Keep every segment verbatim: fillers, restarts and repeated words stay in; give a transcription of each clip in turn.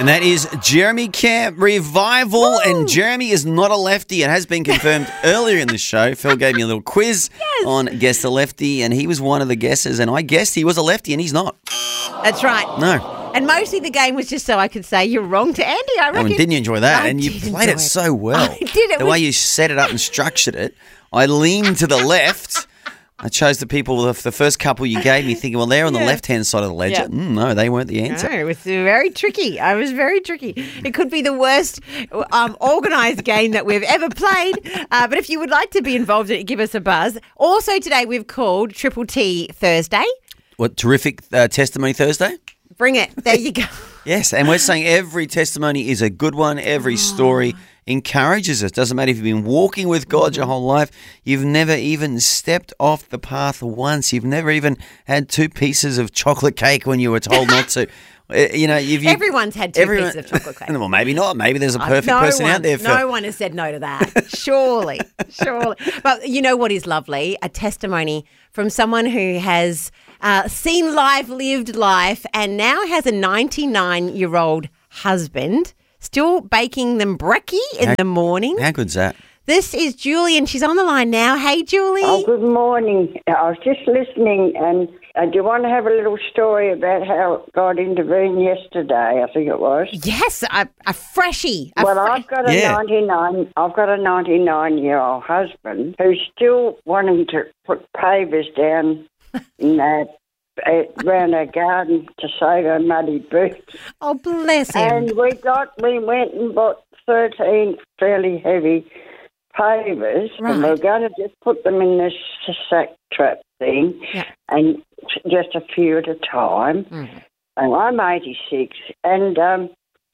And that is Jeremy Camp Revival. Woo! And Jeremy is not a lefty. It has been confirmed earlier in the show. Phil gave me a little quiz yes. on Guess the Lefty, and he was one of the guessers, and I guessed he was a lefty, and he's not. That's right. No. And mostly the game was just so I could say you're wrong to Andy, I reckon. Oh, and didn't you enjoy that? I and you played it, it so well. I did. It the was... way you set it up and structured it. I leaned to the left. I chose the people, the first couple you gave me, thinking, well, they're on the yeah. left-hand side of the ledger. Yeah. Mm, no, they weren't the answer. No, it was very tricky. I was very tricky. It could be the worst um, organised game that we've ever played. Uh, but if you would like to be involved in it, give us a buzz. Also today we've called Triple T Thursday. What, terrific uh, Testimony Thursday? Bring it. There you go. Yes, and we're saying every testimony is a good one. Every story encourages us. Doesn't matter if you've been walking with God your whole life. You've never even stepped off the path once. You've never even had two pieces of chocolate cake when you were told not to. You know, you've, you've, everyone's had two everyone, pieces of chocolate cake. Well, maybe not. Maybe there's a perfect no person one, out there. For... No one has said no to that. Surely, surely. But you know what is lovely? A testimony from someone who has uh, seen life, lived life, and now has a ninety-nine-year-old husband, still baking them brekkie in how, the morning. How good's that? This is Julie, and she's on the line now. Hey, Julie. Oh, good morning. I was just listening, and uh, do you want to have a little story about how God intervened yesterday? I think it was. Yes, a, a freshie. A well, fre- I've got a yeah. ninety-nine. I've got a ninety-nine-year-old husband who's still wanting to put pavers down in that. Around our garden to save our muddy boots. Oh, bless him. And we got, we went and bought thirteen fairly heavy pavers, right. and we're going to just put them in this sack trap thing, yeah. and just a few at a time. Mm. And I'm eighty-six, and um,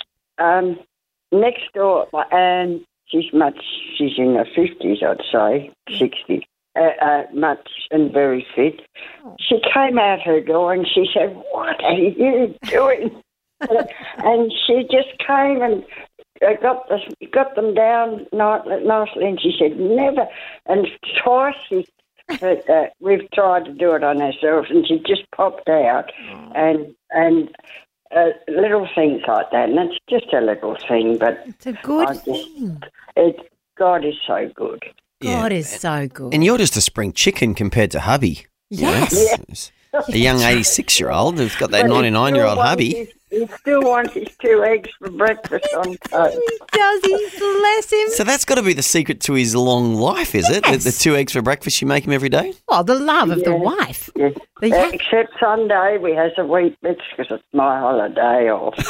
um, next door, and she's much, she's in her fifties, I'd say, sixty. Uh, uh, much and very fit. She came out her door and she said, "What are you doing?" And she just came and uh, got the, got them down nicely, and she said, "Never." And twice she, uh, uh, we've tried to do it on ourselves, and she just popped out, and and uh, little things like that. And it's just a little thing, but it's a good I just, thing. It, God is so good. God yeah. is so good. And you're just a spring chicken compared to hubby. Yes. yes. A young eighty-six-year-old who's got that ninety-nine-year-old hubby. His, he still wants his two eggs for breakfast on toast. Does he? Bless him. So that's got to be the secret to his long life, is it? Yes. The, the two eggs for breakfast you make him every day? Well, the love of yes. the wife. Yes. The Uh, except Sunday, we has a wheat bits because it's my holiday off. Oh,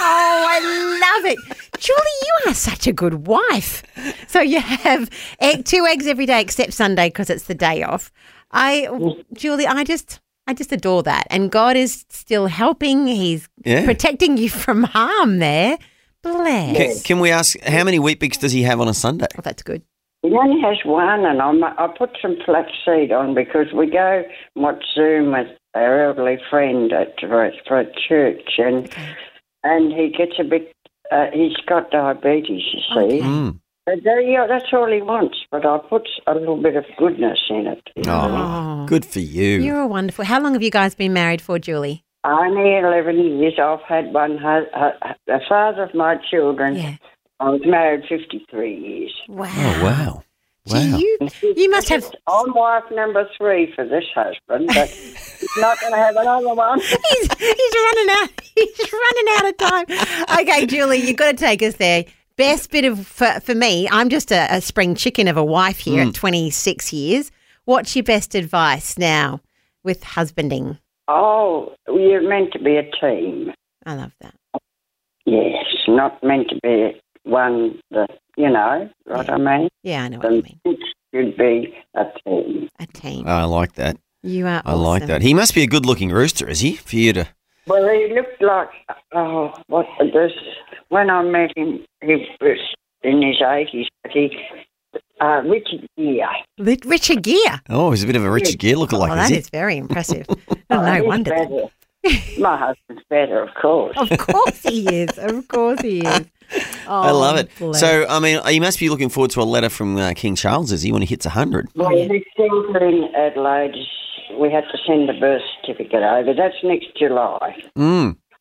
I love it. Julie, you are such a good wife. So you have egg, two eggs every day except Sunday because it's the day off. I, Julie, I just... I just adore that. And God is still helping. He's yeah. protecting you from harm there. Bless. Can, can we ask, how many wheat bix does he have on a Sunday? Oh, that's good. He only has one, and I'm, I put some flaxseed on because we go and watch Zoom with our elderly friend at for, for a church, and Okay. and he gets a bit. Uh, he's got diabetes, you see. Okay. Mm. But there, yeah, that's all he wants. But I put a little bit of goodness in it. You know? Oh, good for you. You're a wonderful. How long have you guys been married for, Julie? Only eleven years. I've had one. Uh, the father of my children. Yeah. I was married fifty-three years. Wow. Oh, wow. Gee, Wow. you, you must have... I'm wife number three for this husband, but he's not going to have another one. He's, he's running out. He's running out of time. Okay, Julie, you've got to take us there. Best bit of, for, for me, I'm just a, a spring chicken of a wife here Mm. at twenty-six years. What's your best advice now with husbanding? Oh, you're meant to be a team. I love that. Yes, not meant to be one that, you know, what I mean? Yeah, I know what you mean. It should be a team. A team. I like that. You are I like awesome. that. He must be a good-looking rooster, is he, for you to... Well, he looked like, oh, what this, when I met him, he was in his eighties, but he, uh, Richard Gere. Li- Richard Gere. Oh, he's a bit of a Richard Gere lookalike, Oh, is that he? is very impressive. Oh, Oh, no he's wonder. then. better. My husband's better, of course. Of course he is. Of course he is. Oh, I love it. bless. So, I mean, you must be looking forward to a letter from uh, King Charles, is he, when he hits one hundred? Well, yeah. he's still in Adelaide. We had to send the birth certificate over. That's next July. Mm.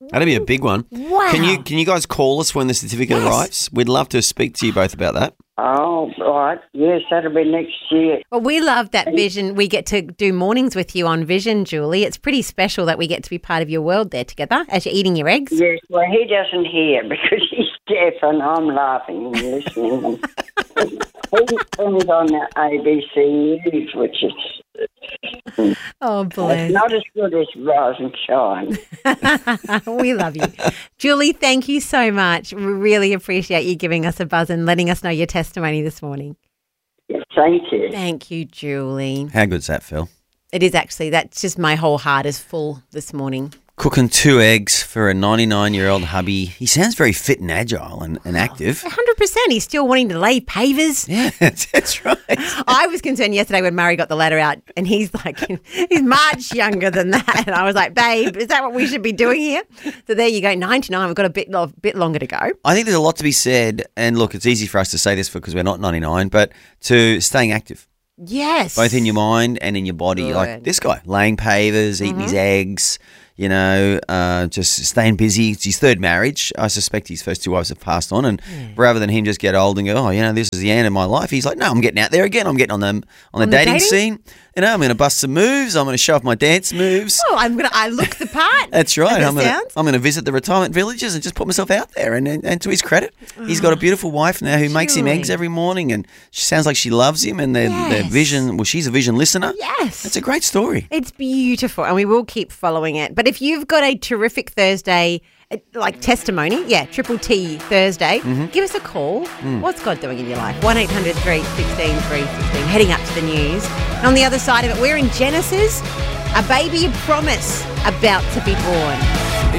That'd be a big one. Wow. Can you can you guys call us when the certificate Yes. arrives? We'd love to speak to you both about that. Oh, right. Yes, that'll be next year. Well, we love that Vision. We get to do mornings with you on Vision, Julie. It's pretty special that we get to be part of your world there together as you're eating your eggs. Yes, well, he doesn't hear because he's deaf and I'm laughing and listening. He turns on the A B C News, which is Oh, bless. not as good as Rise and Shine. We love you. Julie, thank you so much. We really appreciate you giving us a buzz and letting us know your testimony this morning. Yes, thank you. Thank you, Julie. How good's that, Phil? It is actually, that's just my whole heart is full this morning. Cooking two eggs for a ninety-nine-year-old hubby. He sounds very fit and agile and, and active. one hundred percent. He's still wanting to lay pavers. Yeah, that's, that's right. I was concerned yesterday when Murray got the letter out and he's like, he's much younger than that. And I was like, babe, is that what we should be doing here? So there you go, ninety-nine. We've got a bit, a bit longer to go. I think there's a lot to be said. And look, it's easy for us to say this because we're not ninety-nine, but to staying active, Yes. both in your mind and in your body. Good. Like this guy, laying pavers, eating his eggs, you know, uh, just staying busy. It's his third marriage. I suspect his first two wives have passed on. And rather than him just get old and go, oh, you know, this is the end of my life, he's like, no, I'm getting out there again. I'm getting on the, on the On the dating, dating? scene. You know, I'm going to bust some moves. I'm going to show off my dance moves. Oh, I'm gonna. I look the part. That's right. As it I'm going to sounds. I'm going to visit the retirement villages and just put myself out there. And, and, and to his credit, he's got a beautiful wife now who makes him Julie. eggs every morning, and she sounds like she loves him. And their their Yes. vision. Well, she's a vision listener. Yes. It's a great story. It's beautiful, and we will keep following it. But if you've got a terrific Thursday, uh, like testimony, yeah, Triple T Thursday, Mm-hmm. give us a call. Mm. What's God doing in your life? one eight hundred three one six three one six, heading up to the news. And on the other side of it, we're in Genesis, a baby promise about to be born.